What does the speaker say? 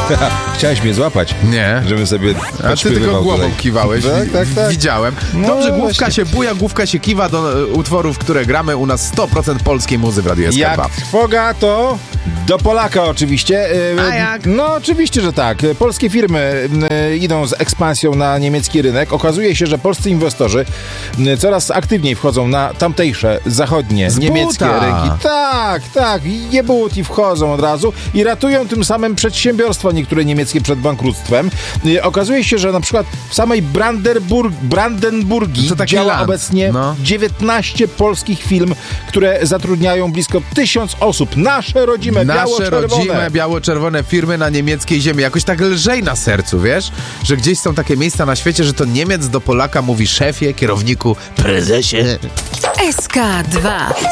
Chciałeś mnie złapać? Nie. Żebym sobie A ty tylko głową tutaj. kiwałeś. Tak. Widziałem. No Dobrze, główka właśnie. się buja, główka się kiwa do utworów, które gramy. U nas 100% polskiej muzy w Radiu SK2. Jak trwoga, to do Polaka oczywiście. A jak? No oczywiście, że tak. Polskie firmy idą z ekspansją na niemiecki rynek. Okazuje się, że polscy inwestorzy coraz aktywniej wchodzą na tamtejsze, zachodnie, Z niemieckie buta. rynki. Tak. Jebut i wchodzą od razu i ratują tym samym przedsiębiorstwa niektóre niemieckie przed bankructwem. Okazuje się, że na przykład w samej Brandenburgii To taki działa land. obecnie 19 polskich firm, które zatrudniają blisko 1000 osób. Nasze rodzime, Nasze biało-czerwone. rodzime, biało-czerwone firmy na niemieckiej ziemi. Jakoś tak lżej na sercu, wiesz? Że gdzieś są takie miejsca na świecie, że to Niemiec do Polaka mówi szefie, kierowniku, prezesie. SK2